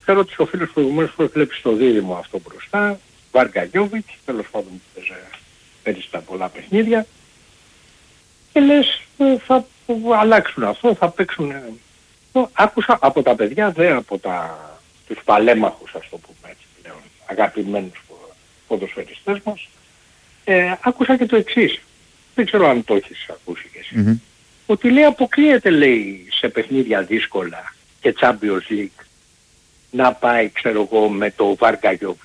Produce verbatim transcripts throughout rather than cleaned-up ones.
ξέρω ότι ο φίλος προηγουμένως που βλέπει το δίδυμο αυτό μπροστά, Βάρκα Γιόβιτς, τέλος πάντων που παίζει πέρυσι τα πολλά παιχνίδια, και λες θα αλλάξουν αυτό, θα παίξουν. Άκουσα από τα παιδιά, δε από τα, τους παλέμαχους, ας το πούμε έτσι πλέον, αγαπημένους ποδοσφαιριστές μας, ε, άκουσα και το εξής. Δεν ξέρω αν το έχεις ακούσει κι εσύ. Mm-hmm. Ότι λέει αποκλείεται, λέει, σε παιχνίδια δύσκολα και Champions League να πάει, ξέρω εγώ, με το Βάρκα Γιόβιτς.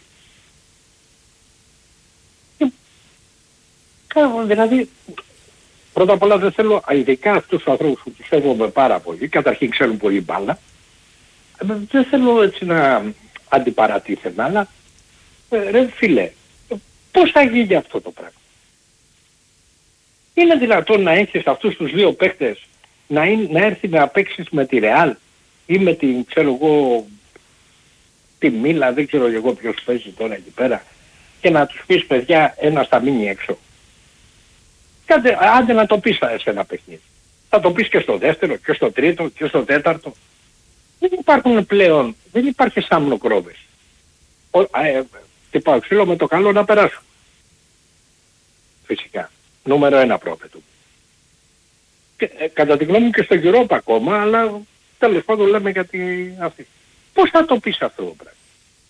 Δηλαδή, πρώτα απ' όλα δεν θέλω, ειδικά αυτούς τους ανθρώπους που τους σέβομαι πάρα πολύ, καταρχήν ξέρουν πολύ μπάλα, δεν θέλω έτσι να αντιπαρατίθεμαι, αλλά ε, ρε φίλε, πώς θα γίνει αυτό το πράγμα? Είναι δυνατόν να έχεις αυτούς τους δύο παίχτες να, είναι, να έρθει να παίξεις με τη Ρεάλ ή με την, ξέρω εγώ, τη Μίλα, δεν ξέρω εγώ ποιος παίζει τώρα εκεί πέρα, και να τους πεις παιδιά ένας θα μείνει έξω? Κάντε, άντε να το πεις σε ένα παιχνίδι. Θα το πεις και στο δεύτερο και στο τρίτο και στο τέταρτο. Δεν υπάρχουν πλέον, δεν υπάρχει σάμνο-κρόβες. Ε, τυπάω ξύλο με το καλό να περάσουν. Φυσικά. Νούμερο ένα πρόβετο. Ε, κατά τη γνώμη μου και στο Europa ακόμα, αλλά τέλος πάντων λέμε για τη, αυτή. Πώς θα το πεις αυτό το πράγμα?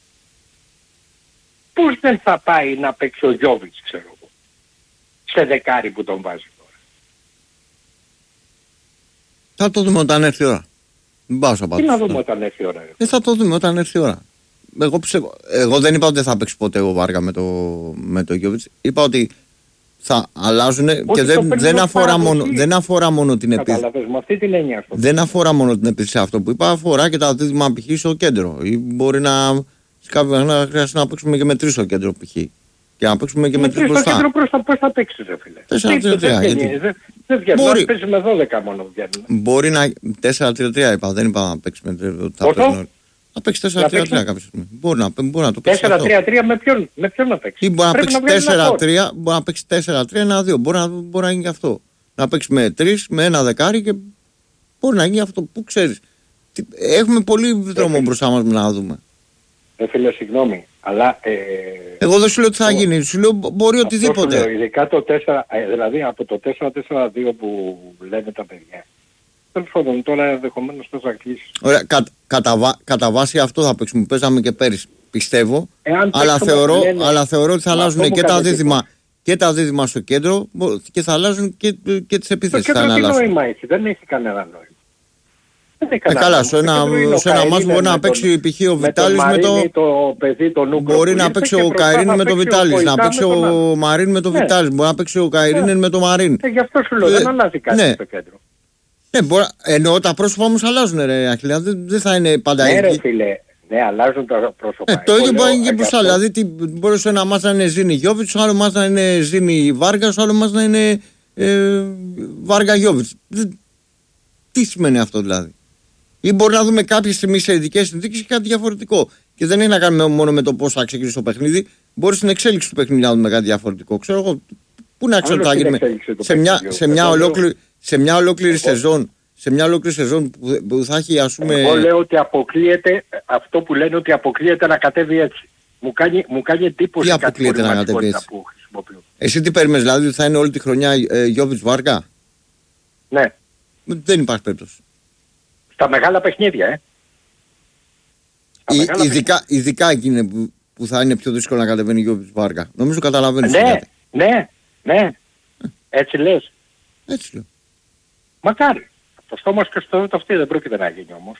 Πώς δεν θα πάει να παίξει ο Γιόβιτς, ξέρω εγώ, σε δεκάρι που τον βάζει τώρα? Θα το δούμε όταν έρθει η ώρα. Μην πάω σαν Τι να δούμε όταν έρθει η ώρα? Ε, θα το δούμε όταν έρθει η ώρα. Εγώ, πιστεύω, εγώ δεν είπα ότι δεν θα παίξει ποτέ ο Βάργα με το, με το Γιόβιτς. Είπα ότι θα αλλάζουν και δεν, δεν, αφορά μόνο, δεν αφορά μόνο την επίθεση. Κατάλαβες, με αυτή την έννοια αυτό. Δεν αφορά μόνο την επίθεση αυτό που είπα, αφορά και τα δίδυμα π.χ. στο κέντρο. Ή μπορεί να, να χρειαστεί να παίξουμε και με τρεις στο κέντρο π.χ. Και να παίξουμε και με, με τρεις μπροστά. Στο κέντρο μπροστά πώς θα παίξεις, ρε φίλε? τέσσερα τρία τρία. Δεν βγαίνει, παίζει με δώδεκα μόνο βγαίνει. Μπορεί να... τέσσερα τρία τρία είπα, δεν είπα να παίξει με τρία. Να παίξει τέσσερα τρία τρία κάποια στιγμή. Μπορεί να, μπορεί να το παίξει. τέσσερα τρία τρία με ποιον, με ποιον να παίξει? Ή μπορεί να παίξει τέσσερα τρία, μπορεί να παίξει τέσσερα τρία ένα δύο. Μπορεί να, μπορεί να γίνει αυτό. Να παίξει με τρεις, με ένα δεκάρι και μπορεί να γίνει αυτό. Πού ξέρεις? Έχουμε πολύ δρόμο μπροστά μας να δούμε. Δεν φίλε, συγγνώμη, αλλά... Ε, εγώ δεν σου λέω τι θα γίνει, σου λέω μπορεί οτιδήποτε. Λέω, ειδικά το τέσσερα, ε, δηλαδή από το τέσσερα τέσσερα δύο που λένε τα παιδιά. Τέλος πάντων, τώρα ενδεχομένως θα κλείσει. Ωραία, κα, κατά, βα, κατά βάση αυτό θα παίξουμε, παίζαμε και πέρυσι, πιστεύω, Εάν αλλά θεωρώ, λένε, αλλά θεωρώ ότι θα αλλάζουν και τα, δίδυμα, και τα δίδυμα στο κέντρο και θα αλλάζουν και, και τις επιθέσεις. Το κέντρο τι νόημα έχει, δεν έχει κανένα νόημα. Ε, καλά, σε ένα, σε ένα μάτς μπορεί να παίξει π.χ. ο Βιτάλης με το... το παιδί, το Νούκρο, μπορεί να παίξει ο Καϊρήν με το Βιτάλης, να παίξει ο Μαρίν με το Βιτάλης, μπορεί να παίξει ο Καϊρήν με το Μαρίν. Γι' αυτό σου λέω, δεν αλλάζει κάτι στο κέντρο. Ναι, μπορεί, εννοώ τα πρόσωπα όμως αλλάζουν, ρε Αχιλιά, δεν, δεν θα είναι πάντα ίδια. Ναι, ρε φίλε, ναι, αλλάζουν τα πρόσωπα. Ε, το ίδιο μπορεί και μπροστά. Δηλαδή, τι, μπορεί σε ένα μάτς να είναι Ζήνη Γιόβιτς, στο άλλο μάτς να είναι Ζήνη Βάργα, στο άλλο μάτς να είναι ε, Βάργα Γιόβιτς. Τι σημαίνει αυτό δηλαδή? Ή μπορεί να δούμε κάποια στιγμή σε ειδικές συνθήκες και κάτι διαφορετικό. Και δεν έχει να κάνει μόνο με το πώς θα ξεκινήσει το παιχνίδι. Μπορεί στην εξέλιξη του παιχνιδιού να δούμε κάτι διαφορετικό. Ξέρω εγώ, πού να ξέρω τι θα γίνει σε μια, σε μια ολόκληρη. Σε μια ολόκληρη εγώ, σεζόν, σε μια ολόκληρη σεζόν που, που θα έχει, ας πούμε... Εγώ λέω ότι αποκλείεται, αυτό που λένε ότι αποκλείεται να κατέβει έτσι. Μου κάνει, μου κάνει εντύπωση τι αποκλείεται να κατέβει έτσι? Που χρησιμοποιώ. Εσύ τι περίμενες, δηλαδή ότι θα είναι όλη τη χρονιά ε, Γιόβιτς Βάργα? Ναι. Δεν υπάρχει περίπτωση. Στα μεγάλα παιχνίδια, ε. Στα Ι, μεγάλα ειδικά, παιχνίδια. Ειδικά εκείνη που, που θα είναι πιο δύσκολο να κατεβαίνει Γιόβιτς Βάργα. Νομίζω καταλαβαίνεις. Ναι, ναι, ναι. Έτσι λες. Έτσι λέω. Μακάρι. Το στόμα και στο το αυτή δεν πρόκειται να γίνει όμως.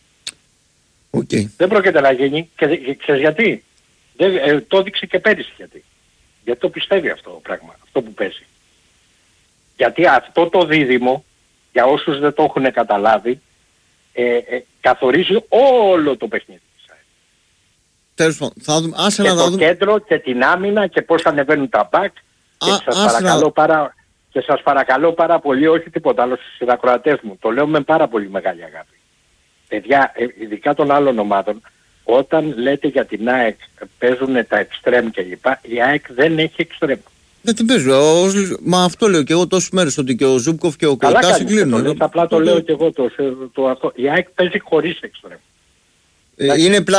Okay. Δεν πρόκειται να γίνει και, και ξέρεις γιατί? Δεν, ε, το έδειξε και πέρυσι γιατί. Γιατί το πιστεύει αυτό το πράγμα, αυτό που παίζει. Γιατί αυτό το δίδυμο, για όσους δεν το έχουν καταλάβει, ε, ε, καθορίζει όλο το παιχνίδι. Τέλος πάντων, θα δούμε. Άσε και να το δούμε. κέντρο και την άμυνα και πώς ανεβαίνουν τα μπακ. Και σας παρακαλώ να... πάρα... Και σας παρακαλώ πάρα πολύ, όχι τίποτα άλλο στους συνακροατές μου, το λέω με πάρα πολύ μεγάλη αγάπη. Παιδιά, ειδικά των άλλων ομάδων, όταν λέτε για την ΑΕΚ παίζουν τα εξτρέμ και λοιπά, η ΑΕΚ δεν έχει εξτρέμ. Δεν την παίζω, μα αυτό λέω και εγώ τόσες μέρες, ότι και ο Ζούμπκοφ και ο Κολτάς συγκλίνουν. Το απλά το λέω και εγώ το, το, το αυτό. Η ΑΕΚ παίζει χωρίς εξτρέμ. Είναι